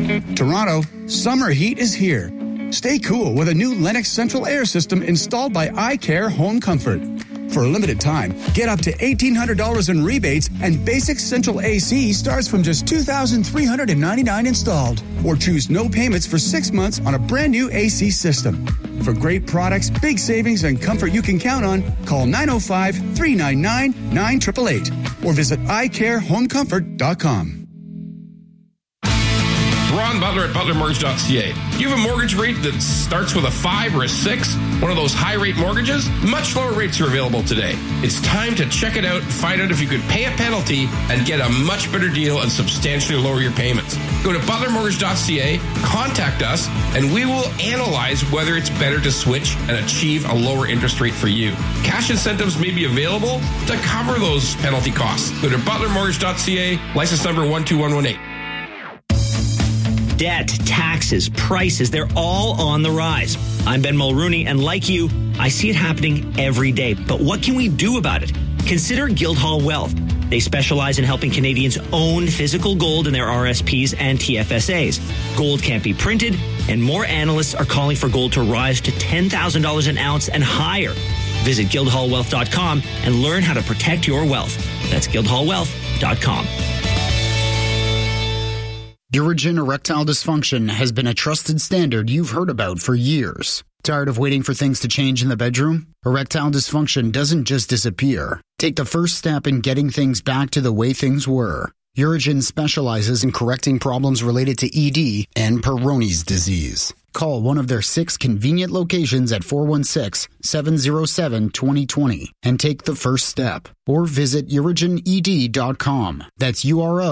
Toronto, summer heat is here. Stay cool with a new Lennox Central Air System installed by iCare Home Comfort. For a limited time, get up to $1,800 in rebates, and basic central AC starts from just $2,399 installed. Or choose no payments for 6 months on a brand new AC system. For great products, big savings, and comfort you can count on, call 905-399-9888 or visit iCareHomeComfort.com. Ron Butler at butlermortgage.ca. You have a mortgage rate that starts with a 5 or a 6, one of those high-rate mortgages? Much lower rates are available today. It's time to check it out and find out if you could pay a penalty and get a much better deal and substantially lower your payments. Go to butlermortgage.ca, contact us, and we will analyze whether it's better to switch and achieve a lower interest rate for you. Cash incentives may be available to cover those penalty costs. Go to butlermortgage.ca, license number 12118. Debt, taxes, prices, they're all on the rise. I'm Ben Mulrooney, and like you, I see it happening every day. But what can we do about it? Consider Guildhall Wealth. They specialize in helping Canadians own physical gold in their RSPs and TFSAs. Gold can't be printed, and more analysts are calling for gold to rise to $10,000 an ounce and higher. Visit guildhallwealth.com and learn how to protect your wealth. That's guildhallwealth.com. Urigen erectile dysfunction has been a trusted standard you've heard about for years. Tired of waiting for things to change in the bedroom? Erectile dysfunction doesn't just disappear. Take the first step in getting things back to the way things were. Urigen specializes in correcting problems related to ED and Peyronie's disease. Call one of their 6 convenient locations at 416-707-2020 and take the first step. Or visit urigened.com. That's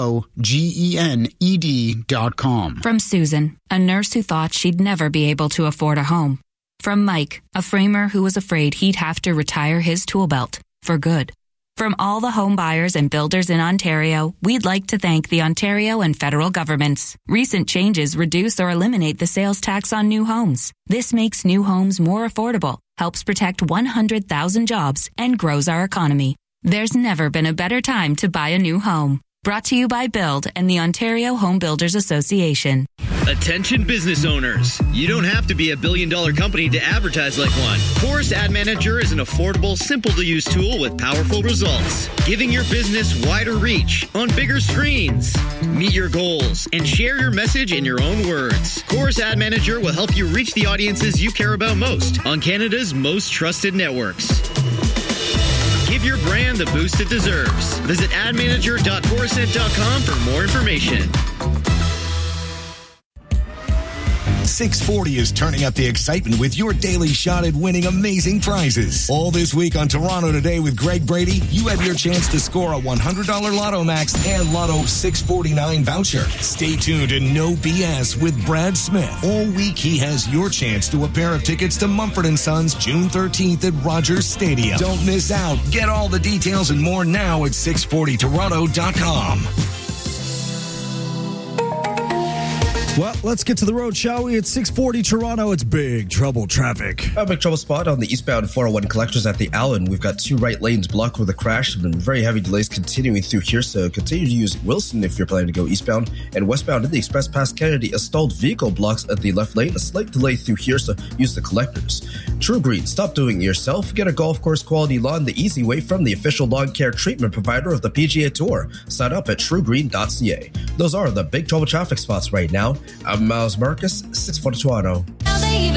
UROGENED.com. From Susan, a nurse who thought she'd never be able to afford a home. From Mike, a framer who was afraid he'd have to retire his tool belt for good. From all the home buyers and builders in Ontario, we'd like to thank the Ontario and federal governments. Recent changes reduce or eliminate the sales tax on new homes. This makes new homes more affordable, helps protect 100,000 jobs, and grows our economy. There's never been a better time to buy a new home. Brought to you by Build and the Ontario Home Builders Association. Attention business owners. You don't have to be a billion-dollar company to advertise like one. Chorus Ad Manager is an affordable, simple-to-use tool with powerful results, giving your business wider reach on bigger screens. Meet your goals and share your message in your own words. Chorus Ad Manager will help you reach the audiences you care about most on Canada's most trusted networks. Give your brand the boost it deserves. Visit admanager.chorusnet.com for more information. 640 is turning up the excitement with your daily shot at winning amazing prizes. All this week on Toronto Today with Greg Brady, you have your chance to score a $100 Lotto Max and Lotto 649 voucher. Stay tuned to No BS with Brad Smith. All week he has your chance to a pair of tickets to Mumford & Sons June 13th at Rogers Stadium. Don't miss out. Get all the details and more now at 640toronto.com. Well, let's get to the road, shall we? It's 640 Toronto. It's Big Trouble traffic. A big trouble spot on the eastbound 401 collectors at the Allen. We've got 2 right lanes blocked with a crash and very heavy delays continuing through here, so continue to use Wilson if you're planning to go eastbound. And westbound in the express past Kennedy, a stalled vehicle blocks at the left lane. A slight delay through here, so use the collectors. True Green, stop doing it yourself. Get a golf course quality lawn the easy way from the official lawn care treatment provider of the PGA Tour. Sign up at truegreen.ca. Those are the Big Trouble traffic spots right now. I'm Miles Marcus, 640 Toronto.